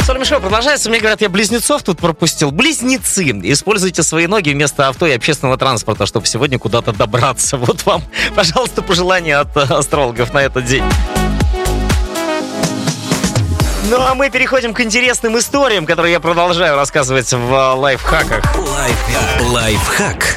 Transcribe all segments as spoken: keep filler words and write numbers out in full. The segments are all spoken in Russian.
Соль Шоу продолжается. Мне говорят, я близнецов тут пропустил. Близнецы. Используйте свои ноги вместо авто и общественного транспорта, чтобы сегодня куда-то добраться. Вот вам, пожалуйста, пожелание от астрологов на этот день. Ну, а мы переходим к интересным историям, которые я продолжаю рассказывать в лайфхаках. Лайфхак. Лайфхак.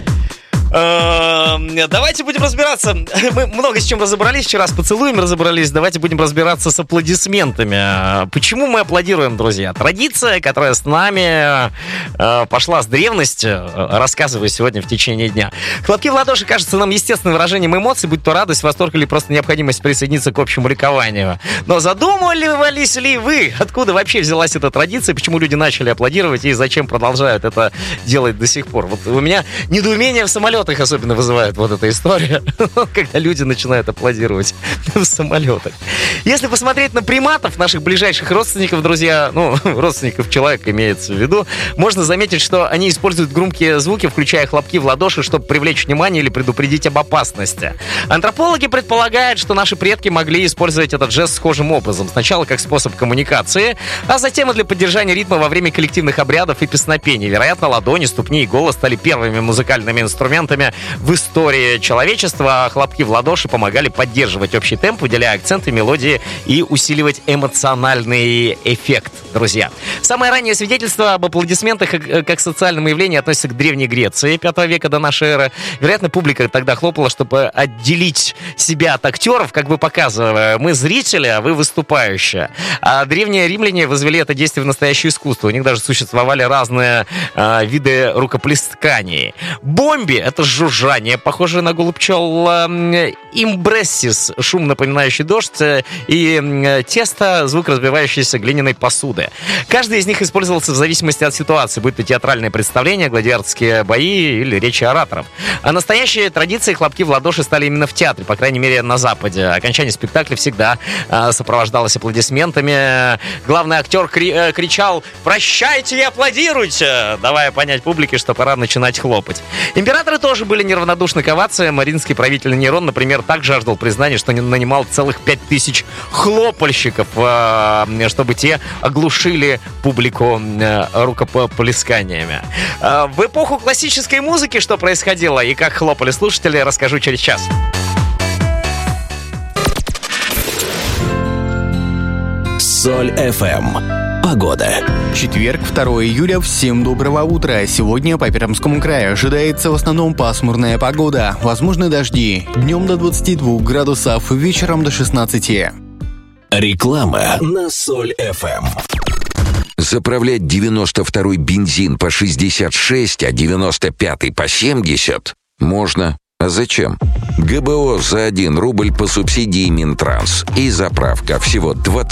Давайте будем разбираться. Мы много с чем разобрались. Вчера с поцелуями разобрались. Давайте будем разбираться с аплодисментами. Почему мы аплодируем, друзья? Традиция, которая с нами пошла с древности, рассказываю сегодня в течение дня. Хлопки в ладоши кажутся нам естественным выражением эмоций, будь то радость, восторг или просто необходимость присоединиться к общему ликованию. Но задумывались ли вы, откуда вообще взялась эта традиция, почему люди начали аплодировать и зачем продолжают это делать до сих пор? Вот у меня недоумение в самолете их особенно вызывает вот эта история, когда люди начинают аплодировать в самолетах. Если посмотреть на приматов, наших ближайших родственников, друзья, ну, родственников человека имеется в виду, можно заметить, что они используют громкие звуки, включая хлопки в ладоши, чтобы привлечь внимание или предупредить об опасности. Антропологи предполагают, что наши предки могли использовать этот жест схожим образом. Сначала как способ коммуникации, а затем и для поддержания ритма во время коллективных обрядов и песнопений. Вероятно, ладони, ступни и голос стали первыми музыкальными инструментами в истории человечества, а хлопки в ладоши помогали поддерживать общий темп, выделяя акценты, мелодии и усиливать эмоциональный эффект, друзья. Самое раннее свидетельство об аплодисментах как социальном явлении относится к Древней Греции пятого века до нашей эры. Вероятно, публика тогда хлопала, чтобы отделить себя от актеров, как бы показывая: мы зрители, а вы выступающие. А древние римляне возвели это действие в настоящее искусство. У них даже существовали разные э, виды рукоплесканий. Бомби — это жужжание, похожее на гул пчел. Имбрессис — шум, напоминающий дождь. И тесто — звук разбивающейся глиняной посуды. Каждый из них использовался в зависимости от ситуации, будь то театральное представление, гладиаторские бои или речи ораторов. А настоящие традиции хлопки в ладоши стали именно в театре, по крайней мере, на Западе. Окончание спектакля всегда э, сопровождалось аплодисментами. Главный актер кри- э, кричал: «Прощайте и аплодируйте!», давая понять публике, что пора начинать хлопать. Императоры тоже были неравнодушны к овациям. Римский правитель Нерон, например, так жаждал признания, что нанимал целых пять тысяч хлопальщиков, э, чтобы те оглушили публику э, рукоплесканиями. Э, в эпоху классической музыки что происходило и как хлопали слушатели, расскажу через час. Соль эф эм. Погода. Четверг, второго июля. Всем доброго утра. Сегодня по Пермскому краю ожидается в основном пасмурная погода. Возможны дожди. Днем до двадцати двух градусов, вечером до шестнадцати. Реклама на Соль эф эм. Заправлять девяносто второй бензин по шестьдесят шесть, а девяносто пятый по семьдесят можно. А зачем? ГБО за один рубль по субсидии Минтранс. И заправка всего двадцать